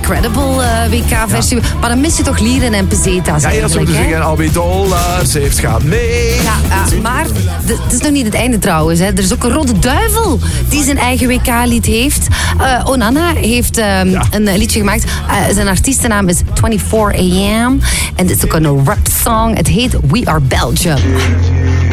Incredible WK-versie. Ja. Maar dan mis je toch lieren en pesetas. Ja, dat zou zeggen. Albidola, ze heeft gaat mee. Ja, maar het is nog niet het einde trouwens. Hè. Er is ook een rode duivel die zijn eigen WK-lied heeft. Onana heeft een liedje gemaakt. Zijn artiestennaam is 24 AM. En dit is ook een rap song. Het heet We Are Belgium.